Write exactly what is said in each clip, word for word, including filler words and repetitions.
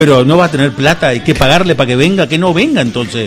Pero no va a tener plata, hay que pagarle para que venga, que no venga entonces.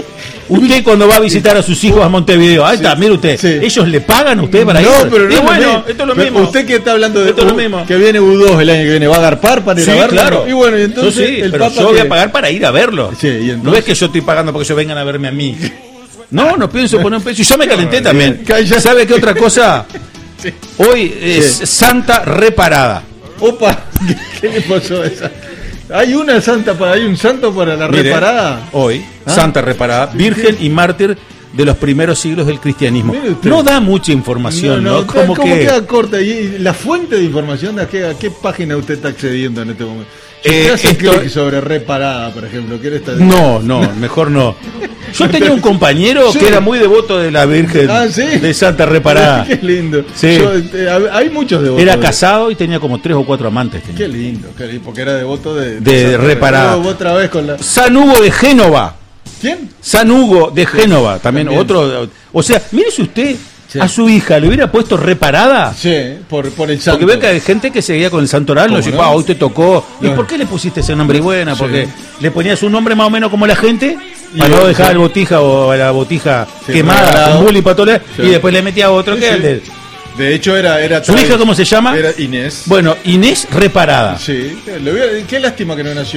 Usted cuando va a visitar a sus hijos a Montevideo, ahí está, mire usted, sí. ¿Ellos le pagan a usted para ir? No, pero no y es bueno, mismo. Esto es lo pero mismo. Usted que está hablando de esto es lo U, mismo. Que viene U dos el año que viene, ¿va a agarpar para ir sí, a verlo? Claro. Y bueno, y entonces yo sí, el pero Papa yo voy que... a pagar para ir a verlo. Sí, y entonces... No es que yo estoy pagando porque ellos vengan a verme a mí. No, no pienso poner un peso. Y yo me calenté también. ¿Sabe qué otra cosa? Sí. Hoy es sí. Santa Reparada. Opa, ¿qué, qué le pasó a esa? Hay una santa para, hay un santo para la Mire, reparada. Hoy, ¿ah? Santa Reparada, virgen y mártir de los primeros siglos del cristianismo. No da mucha información, ¿no? ¿no? ¿no? Como que queda corta. ¿Y la fuente de información a qué, a qué página usted está accediendo en este momento? ¿Qué eh, hace esto... clic sobre reparada, por ejemplo? Estar... No, no, mejor no. Yo tenía un compañero sí. que era muy devoto de la Virgen ah, ¿sí? de Santa Reparada. Qué lindo. Sí. Yo, eh, hay muchos devotos. Era casado y tenía como tres o cuatro amantes. Tenía. Qué lindo, qué lindo, porque era devoto de, de, de Reparada. Otra vez con la... San Hugo de Génova. ¿Quién? San Hugo de sí. Génova, también, también otro. O sea, mírese usted. Sí. A su hija le hubiera puesto Reparada. Sí, por, por el santo. Porque ve que hay gente que seguía con el santoral, no dice, hoy te tocó. No. ¿Y por qué le pusiste ese nombre? Y bueno, porque sí. le ponías un nombre más o menos como la gente, y para no dejar sí. al botija o a la botija sí, quemada, con bully para todo, sí. y después le metía otro sí, que sí. el de... De hecho, era... era ¿Su hija cómo se llama? Era Inés. Bueno, Inés Reparada. Sí, le voy a... qué lástima que no nació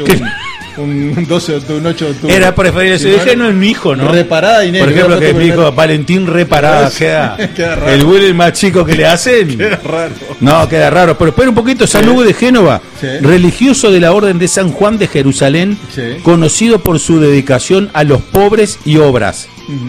un, un doce de octubre, un ocho de octubre. Era preferible, su hija no es mi hijo, ¿no? Reparada Inés. Por ejemplo, que mi hijo Valentín Reparada, queda, queda raro. El bullying más chico que le hacen. Queda raro. No, queda raro. Pero espera un poquito, San Hugo sí. de Génova, sí. religioso de la Orden de San Juan de Jerusalén, sí. conocido por su dedicación a los pobres y obras. Uh-huh.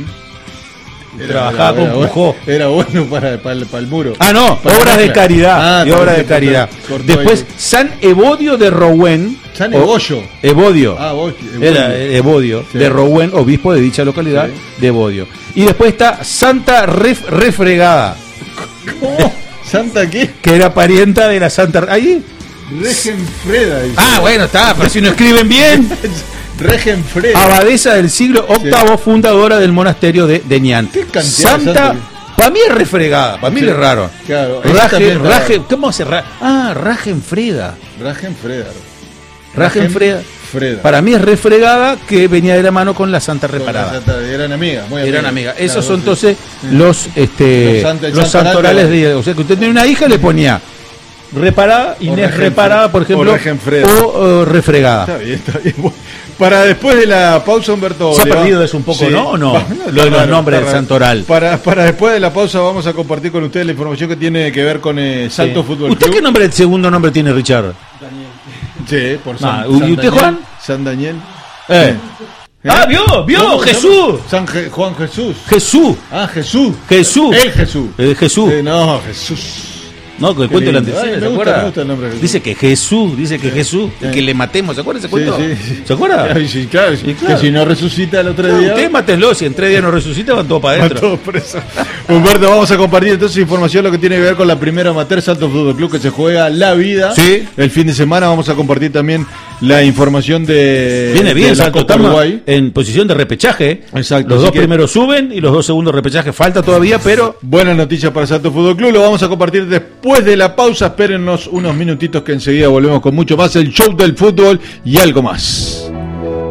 Era, Trabajaba era, con era, Pujó. Era bueno para, para, para el muro. Ah, no, para obras de caridad. Ah, y obras de caridad. Después, ahí. San Evodio de Rouen. San Evodio. Evodio. Ah, Evodio. Era Evodio, sí. de Rouen, obispo de dicha localidad, sí. de Evodio. Y después está Santa Ref, Refregada. ¿Cómo? ¿Santa qué? Que era parienta de la Santa... ¿Ahí? Regenfreda. Dice. Ah, bueno, está, pero si no escriben bien... Regenfreda. Abadesa del siglo octavo, sí. fundadora del monasterio de Deñán. Santa, para mí es refregada, para mí sí. es raro. Claro. Raje, raje, ¿cómo se ra? Ah, Ragenfreda. Ragenfreda. Ragenfreda. Freda. Para mí es refregada, que venía de la mano con la Santa Reparada. La Santa, eran amigas, muy amigas. Eran amigas. Esos claro, son entonces sí. los este los, santa, los santorales de, o sea, que usted tiene una hija, le ponía Reparada, Inés Reparada, por ejemplo, o, o, o refregada. Está bien, está bien. Para después de la pausa, Humberto. ¿Se ha perdido eso un poco, sí. no? ¿O no? no Lo de los nombres del santoral. Para, para después de la pausa vamos a compartir con ustedes la información que tiene que ver con eh, Salto sí. Fútbol ¿Usted Club. qué nombre, el segundo nombre tiene, Richard? Daniel. Sí, por San, ah, ¿Y San usted, Daniel, Juan? San Daniel. Eh. ¿Eh? Ah, vio, vio, Jesús. San Je- Juan Jesús. Jesús. Ah, Jesús. Jesús. El Jesús. El Jesús. Eh, no, Jesús. No, que cuente el antecedente, ¿se acuerda? Me gusta el nombre de Jesús. Dice que Jesús, dice que sí. Jesús, sí. que le matemos, ¿se acuerda ese cuento? Sí, sí. ¿Se acuerda? Claro, sí, claro, sí, claro. Que si no resucita el otro claro, día. Usted mátenlo, si en tres días no resucita, van todos para adentro. Van todos presos. Humberto, vamos a compartir entonces información lo que tiene que ver con la primera amateur Salto Fútbol Club, que se juega la vida. Sí. El fin de semana vamos a compartir también la información de. Viene bien, de Salto Uruguay. En posición de repechaje. Exacto. Los dos que... primeros suben y los dos segundos repechaje falta todavía, pero. Buenas noticias para Salto Fútbol Club. Lo vamos a compartir después de la pausa. Espérennos unos minutitos que enseguida volvemos con mucho más. El show del fútbol y algo más.